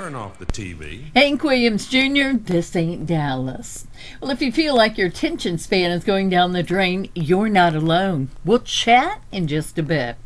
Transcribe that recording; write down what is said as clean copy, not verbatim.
turn off the TV. Hank Williams Jr., this ain't Dallas. Well, if you feel like your attention span is going down the drain, you're not alone. We'll chat in just a bit.